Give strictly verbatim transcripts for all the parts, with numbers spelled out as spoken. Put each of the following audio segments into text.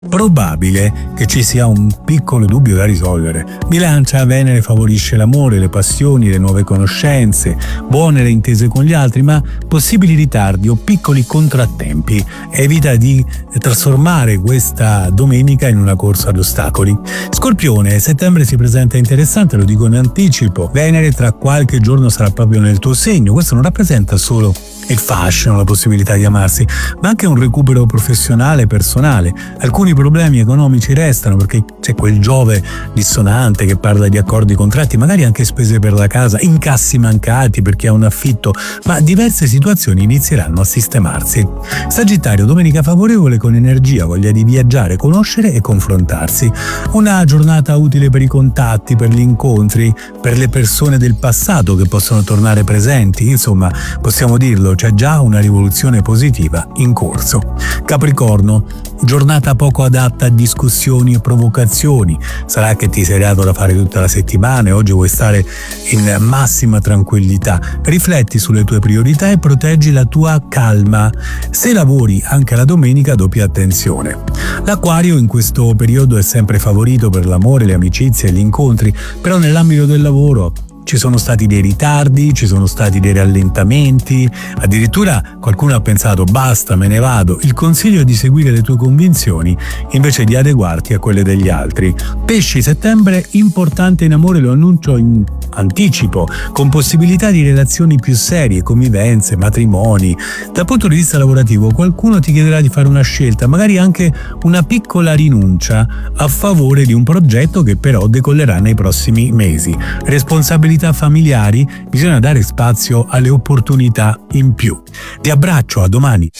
Probabile che ci sia un piccolo dubbio da risolvere. Bilancia, Venere favorisce l'amore, le passioni, le nuove conoscenze, buone le intese con gli altri, ma possibili ritardi o piccoli contrattempi. Evita di trasformare questa domenica in una corsa ad ostacoli. Scorpione, settembre si presenta interessante, lo dico in anticipo. Venere tra qualche giorno sarà proprio nel tuo segno. Questo non rappresenta solo il fashion, la possibilità di amarsi, ma anche un recupero professionale e personale. Alcuni problemi economici restano perché c'è quel Giove dissonante che parla di accordi contratti, magari anche spese per la casa, incassi mancati per chi ha un affitto, ma diverse situazioni inizieranno a sistemarsi. Sagittario, domenica favorevole con energia, voglia di viaggiare, conoscere e confrontarsi. Una giornata utile per i contatti, per gli incontri, per le persone del passato che possono tornare presenti. Insomma, possiamo dirlo, c'è già una rivoluzione positiva in corso. Capricorno, giornata poco adatta a discussioni e provocazioni. Sarà che ti sei dato da fare tutta la settimana e oggi vuoi stare in massima tranquillità. Rifletti sulle tue priorità e proteggi la tua calma. Se lavori anche la domenica, doppia attenzione. L'Acquario in questo periodo è sempre favorito per l'amore, le amicizie e gli incontri, però nell'ambito del lavoro ci sono stati dei ritardi, ci sono stati dei rallentamenti, addirittura qualcuno ha pensato basta, me ne vado. Il consiglio è di seguire le tue convinzioni invece di adeguarti a quelle degli altri. Pesci, settembre importante in amore, lo annuncio in anticipo, con possibilità di relazioni più serie, convivenze, matrimoni. Dal punto di vista lavorativo qualcuno ti chiederà di fare una scelta, magari anche una piccola rinuncia a favore di un progetto che però decollerà nei prossimi mesi. Responsabilità familiari, bisogna dare spazio alle opportunità in più. Ti abbraccio, a domani.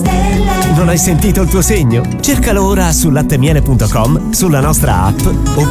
Non hai sentito il tuo segno? Cercalo ora su lattemiele punto com, sulla nostra app o